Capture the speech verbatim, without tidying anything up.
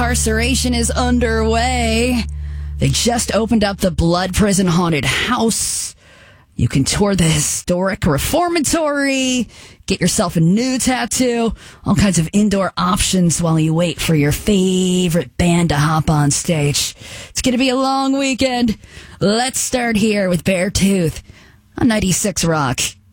incarceration is underway. They just opened up the Blood Prison Haunted House. You can tour the historic reformatory, get yourself a new tattoo, all kinds of indoor options while you wait for your favorite band to hop on stage. It's going to be a long weekend. Let's start here with Beartooth on ninety-six Rock.